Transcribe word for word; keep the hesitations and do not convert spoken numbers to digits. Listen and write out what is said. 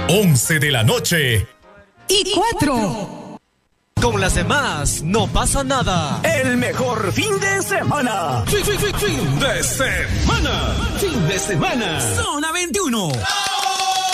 once de la noche. Y cuatro. Con las demás no pasa nada. El mejor fin de semana. Fin, fin, fin, fin de semana. Fin de semana. Zona veintiuno.